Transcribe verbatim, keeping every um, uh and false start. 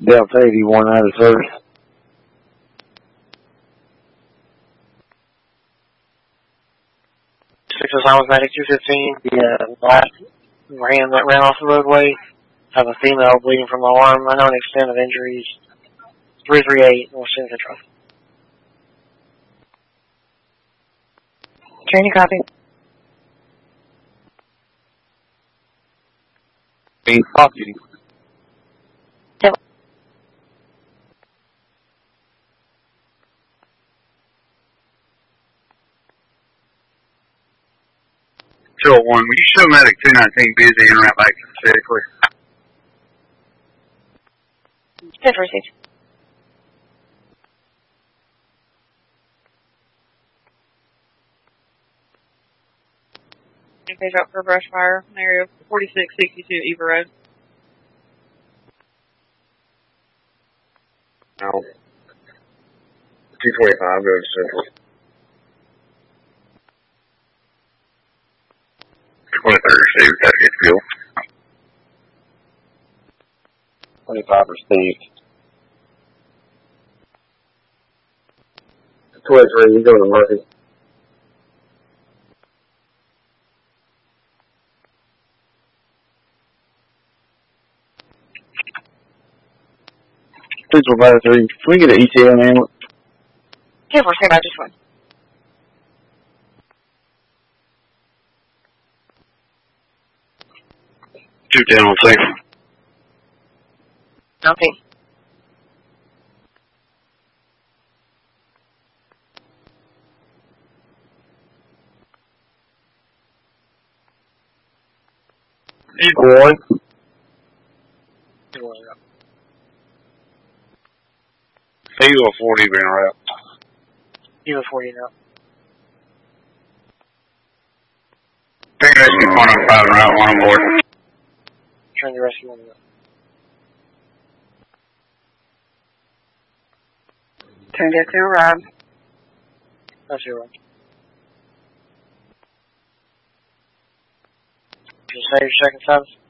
Delta eighty-one out of service. six oh seven Medic two fifteen, the uh, last ram that ran off the roadway. Have a female bleeding from the arm. Unknown extent of injuries. three three eight, North Seneca Drive. Training copy. Being copy. Yep. two oh one, will you show Medic two nineteen busy and route back to the city, please? Good received. Page out for brush fire, area forty-six sixty-two Eva Road. No. two twenty-five, go to Central. twenty-third received, gotta get fuel. twenty-five received. twenty-three, you go to Murphy. Please provide three. Can we get an E T L ambulance? Yeah, we're saying I just went. two ten on safe. Okay. Eagle one. Eagle forty being route. Eagle forty now. Big rescue one on five and route, one on board. Trying to rescue one of them. Turn to two Rob. That's your one. Just say your second subs.